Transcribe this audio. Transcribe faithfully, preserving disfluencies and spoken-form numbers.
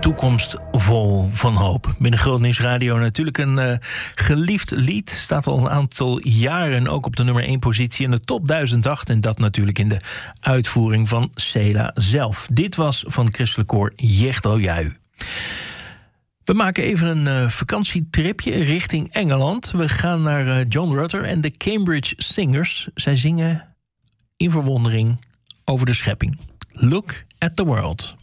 toekomst vol van hoop. Binnen Groot Radio natuurlijk een uh, geliefd lied. Staat al een aantal jaren ook op de nummer één positie in de top duizend acht. En dat natuurlijk in de uitvoering van Cela zelf. Dit was van Christelijk Koor Jechto Jui. We maken even een uh, vakantietripje richting Engeland. We gaan naar uh, John Rutter en de Cambridge Singers. Zij zingen in verwondering over de schepping. Look at the world.